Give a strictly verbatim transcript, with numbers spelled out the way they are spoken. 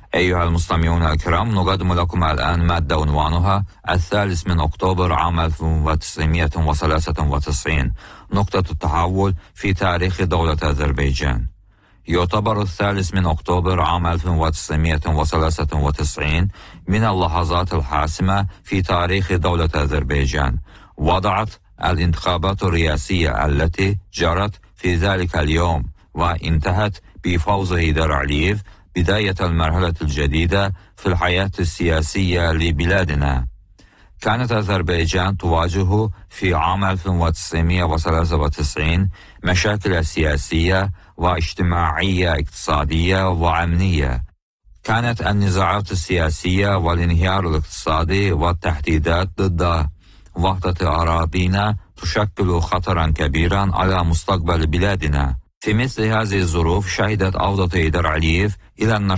أيها المستمعون الكرام، نقدم لكم الآن مادة عنوانها الثالث من أكتوبر عام ألف وتسعمائة وثلاثة وتسعين، نقطة التحول في تاريخ دولة أذربيجان. يعتبر الثالث من أكتوبر عام ألف وتسعمائة وثلاثة وتسعين من اللحظات الحاسمة في تاريخ دولة أذربيجان. وضعت الانتخابات الرئاسية التي جرت في ذلك اليوم وانتهت بفوز هيدر علييف بداية المرحلة الجديدة في الحياة السياسية لبلادنا. كانت أذربيجان تواجه في عام ألف وتسعمائة وثلاثة وتسعين مشاكل سياسية واجتماعية اقتصادية وأمنية. كانت النزاعات السياسية والانهيار الاقتصادي والتهديدات ضد وحدة أراضينا تشكل خطرا كبيرا على مستقبل بلادنا. في مثل هذه الظروف شهدت عودة هيدر علييف إلى النشاط